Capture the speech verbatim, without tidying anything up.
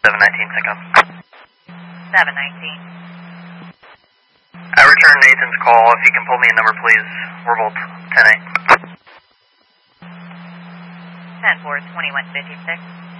seven nineteen, sync up. seven nineteen. I returned Nathan's call. If you can pull me a number, please. We're both ten eight. ten four, twenty-one fifty-six.